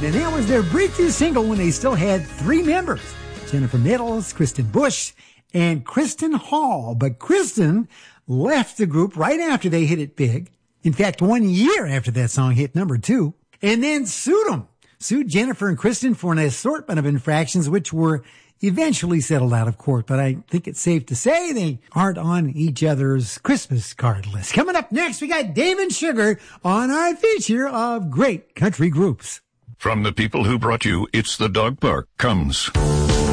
and that was their breakthrough single when they still had 3 members, Jennifer Nettles, Kristen Bush, and Kristen Hall. But Kristen left the group right after they hit it big. In fact, 1 year after that song hit number 2, and then sued Jennifer and Kristen for an assortment of infractions, which were eventually settled out of court. But I think it's safe to say they aren't on each other's Christmas card list. Coming up next, we got Dave and Sugar on our feature of great country groups. From the people who brought you It's the Dog Park comes